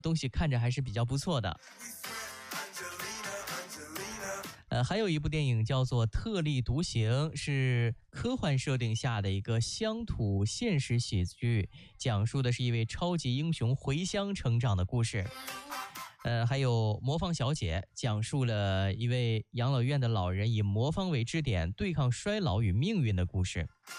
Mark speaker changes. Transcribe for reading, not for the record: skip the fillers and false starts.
Speaker 1: 东西看着还是比较不错的。还有一部电影叫做《特立独行》，是科幻设定下的一个乡土现实喜剧，讲述的是一位超级英雄回乡成长的故事。还有《魔方小姐》，讲述了一位养老院的老人以魔方为支点对抗衰老与命运的故事。